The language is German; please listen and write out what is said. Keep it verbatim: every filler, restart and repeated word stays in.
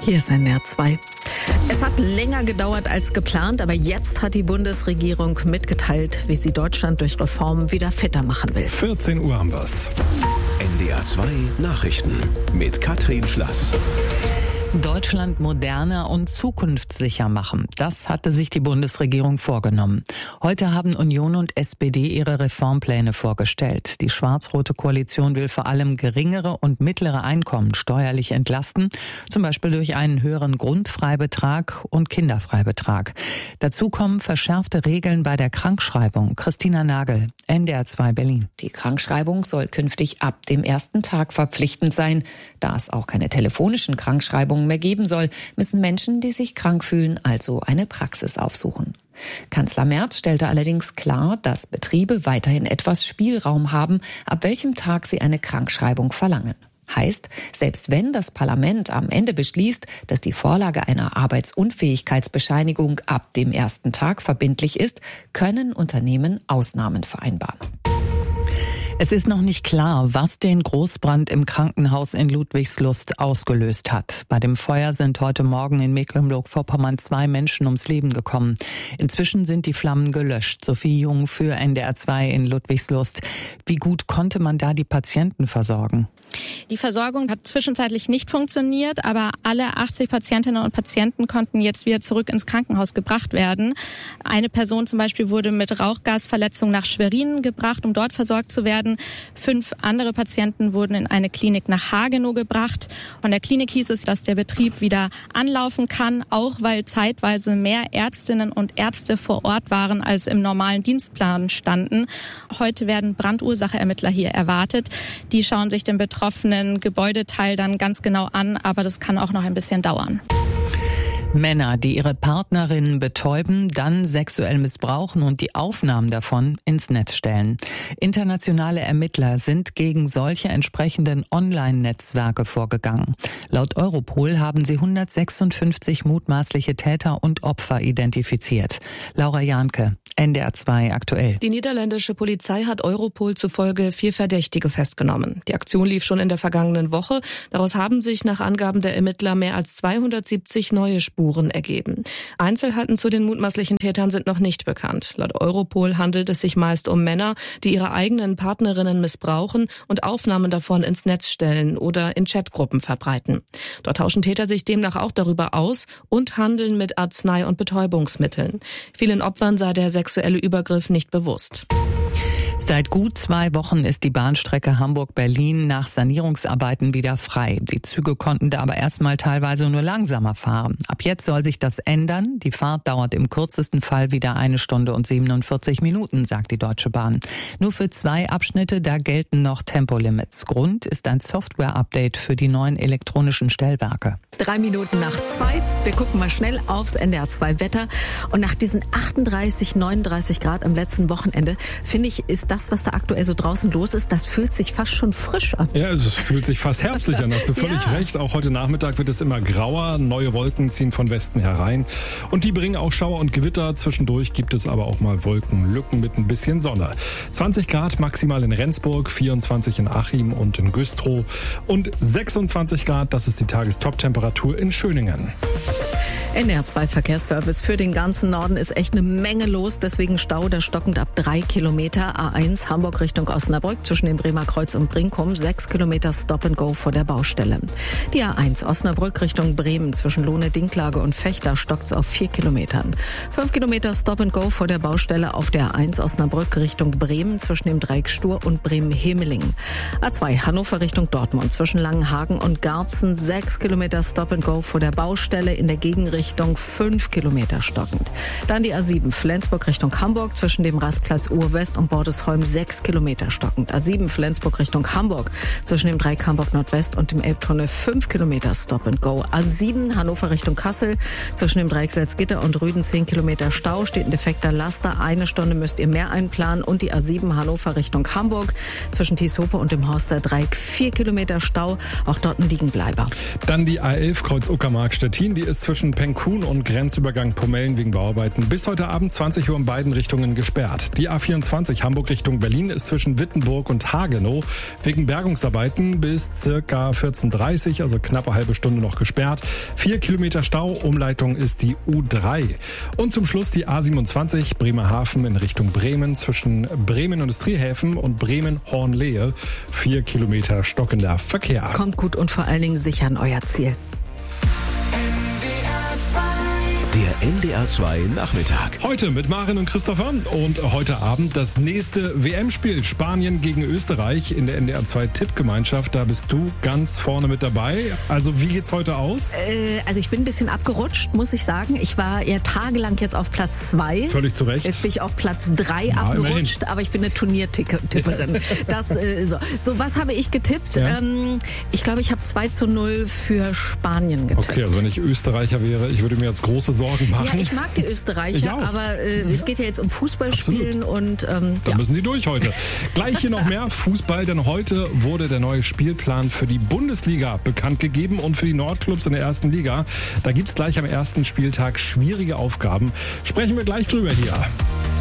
Hier ist N D R zwei. Es hat länger gedauert als geplant, aber jetzt hat die Bundesregierung mitgeteilt, wie sie Deutschland durch Reformen wieder fitter machen will. vierzehn Uhr haben wir's. N D R zwei Nachrichten mit Katrin Schlass. Deutschland moderner und zukunftssicher machen. Das hatte sich die Bundesregierung vorgenommen. Heute haben Union und S P D ihre Reformpläne vorgestellt. Die schwarz-rote Koalition will vor allem geringere und mittlere Einkommen steuerlich entlasten, zum Beispiel durch einen höheren Grundfreibetrag und Kinderfreibetrag. Dazu kommen verschärfte Regeln bei der Krankschreibung. Christina Nagel, N D R zwei Berlin. Die Krankschreibung soll künftig ab dem ersten Tag verpflichtend sein. Da es auch keine telefonischen Krankschreibungen mehr geben soll, müssen Menschen, die sich krank fühlen, also eine Praxis aufsuchen. Kanzler Merz stellte allerdings klar, dass Betriebe weiterhin etwas Spielraum haben, ab welchem Tag sie eine Krankschreibung verlangen. Heißt, selbst wenn das Parlament am Ende beschließt, dass die Vorlage einer Arbeitsunfähigkeitsbescheinigung ab dem ersten Tag verbindlich ist, können Unternehmen Ausnahmen vereinbaren. Es ist noch nicht klar, was den Großbrand im Krankenhaus in Ludwigslust ausgelöst hat. Bei dem Feuer sind heute Morgen in Mecklenburg-Vorpommern zwei Menschen ums Leben gekommen. Inzwischen sind die Flammen gelöscht. Sophie Jung für N D R zwei in Ludwigslust. Wie gut konnte man da die Patienten versorgen? Die Versorgung hat zwischenzeitlich nicht funktioniert, aber alle achtzig Patientinnen und Patienten konnten jetzt wieder zurück ins Krankenhaus gebracht werden. Eine Person zum Beispiel wurde mit Rauchgasverletzung nach Schwerin gebracht, um dort versorgt zu werden. Fünf andere Patienten wurden in eine Klinik nach Hagenow gebracht. Von der Klinik hieß es, dass der Betrieb wieder anlaufen kann, auch weil zeitweise mehr Ärztinnen und Ärzte vor Ort waren, als im normalen Dienstplan standen. Heute werden Brandursacheermittler hier erwartet. Die schauen sich den betroffenen Gebäudeteil dann ganz genau an, aber das kann auch noch ein bisschen dauern. Männer, die ihre Partnerinnen betäuben, dann sexuell missbrauchen und die Aufnahmen davon ins Netz stellen. Internationale Ermittler sind gegen solche entsprechenden Online-Netzwerke vorgegangen. Laut Europol haben sie hundertsechsundfünfzig mutmaßliche Täter und Opfer identifiziert. Laura Jahnke, N D R zwei aktuell. Die niederländische Polizei hat Europol zufolge vier Verdächtige festgenommen. Die Aktion lief schon in der vergangenen Woche. Daraus haben sich nach Angaben der Ermittler mehr als zweihundertsiebzig neue Spuren ergeben. Einzelheiten zu den mutmaßlichen Tätern sind noch nicht bekannt. Laut Europol handelt es sich meist um Männer, die ihre eigenen Partnerinnen missbrauchen und Aufnahmen davon ins Netz stellen oder in Chatgruppen verbreiten. Dort tauschen Täter sich demnach auch darüber aus und handeln mit Arznei- und Betäubungsmitteln. Vielen Opfern sei der sexuelle Übergriff nicht bewusst. Seit gut zwei Wochen ist die Bahnstrecke Hamburg-Berlin nach Sanierungsarbeiten wieder frei. Die Züge konnten da aber erstmal teilweise nur langsamer fahren. Ab jetzt soll sich das ändern. Die Fahrt dauert im kürzesten Fall wieder eine Stunde und siebenundvierzig Minuten, sagt die Deutsche Bahn. Nur für zwei Abschnitte, da gelten noch Tempolimits. Grund ist ein Software-Update für die neuen elektronischen Stellwerke. Drei Minuten nach zwei. Wir gucken mal schnell aufs N D R zwei Wetter. Und nach diesen achtunddreißig, neununddreißig Grad am letzten Wochenende, finde ich, ist das, was da aktuell so draußen los ist, das fühlt sich fast schon frisch an. Ja, es fühlt sich fast herbstlich an, hast du völlig ja. recht. Auch heute Nachmittag wird es immer grauer, neue Wolken ziehen von Westen herein und die bringen auch Schauer und Gewitter. Zwischendurch gibt es aber auch mal Wolkenlücken mit ein bisschen Sonne. zwanzig Grad maximal in Rendsburg, vierundzwanzig in Achim und in Güstrow und sechsundzwanzig Grad, das ist die Tagestop-Temperatur in Schöningen. N D R zwei Verkehrsservice für den ganzen Norden ist echt eine Menge los, deswegen Stau da stockend ab drei Kilometer. A eins Hamburg Richtung Osnabrück zwischen dem Bremer Kreuz und Brinkum, sechs Kilometer Stop and Go vor der Baustelle. Die A eins Osnabrück Richtung Bremen zwischen Lohne, Dinklage und Vechta stockt's auf vier Kilometern. fünf Kilometer Stop and Go vor der Baustelle auf der A eins Osnabrück Richtung Bremen zwischen dem Dreieck Stur und Bremen-Hemeling. A zwei Hannover Richtung Dortmund zwischen Langenhagen und Garbsen, sechs Kilometer Stop and Go vor der Baustelle, in der Gegenrichtung Richtung fünf Kilometer stockend. Dann die A sieben Flensburg Richtung Hamburg zwischen dem Rastplatz Urwest und Bordesholm sechs Kilometer stockend. A sieben Flensburg Richtung Hamburg zwischen dem Dreieck Hamburg Nordwest und dem Elbtunnel fünf Kilometer Stop and Go. A sieben Hannover Richtung Kassel zwischen dem Dreieck Salzgitter und Rüden zehn Kilometer Stau, steht ein defekter Laster. Eine Stunde müsst ihr mehr einplanen. Und die A sieben Hannover Richtung Hamburg zwischen Tieshope und dem Horster Dreieck vier Kilometer Stau. Auch dort ein Liegenbleiber. Dann die A elf Kreuz Uckermark Stettin, die ist zwischen Peng zwischen Kuhn und Grenzübergang Pomellen wegen Bauarbeiten bis heute Abend zwanzig Uhr in beiden Richtungen gesperrt. Die A vierundzwanzig Hamburg Richtung Berlin ist zwischen Wittenburg und Hagenow wegen Bergungsarbeiten bis circa vierzehn Uhr dreißig, also knappe halbe Stunde noch gesperrt. Vier Kilometer Stau, Umleitung ist die U drei. Und zum Schluss die A siebenundzwanzig Bremerhaven in Richtung Bremen zwischen Bremen Industriehäfen und Bremen Hornlehe. Vier Kilometer stockender Verkehr. Kommt gut und vor allen Dingen sicher an euer Ziel. Der N D R zwei Nachmittag. Heute mit Maren und Christopher und heute Abend das nächste W M-Spiel Spanien gegen Österreich in der N D R zwei Tippgemeinschaft. Da bist du ganz vorne mit dabei. Also wie geht's heute aus? Äh, also ich bin ein bisschen abgerutscht, muss ich sagen. Ich war eher tagelang jetzt auf Platz zwei. Völlig zu Recht. Jetzt bin ich auf Platz drei ja, abgerutscht, immerhin. Aber ich bin eine Turniertipperin. Das, äh, so. so, was habe ich getippt? Ja. Ähm, ich glaube, ich habe zwei zu null für Spanien getippt. Okay, also wenn ich Österreicher wäre, ich würde mir jetzt große Sorgen machen. Ja, ich mag die Österreicher, aber äh, ja. es geht ja jetzt um Fußballspielen. Und ähm, da ja. müssen die durch heute. Gleich hier noch mehr Fußball, denn heute wurde der neue Spielplan für die Bundesliga bekannt gegeben und für die Nordclubs in der ersten Liga. Da gibt es gleich am ersten Spieltag schwierige Aufgaben. Sprechen wir gleich drüber hier.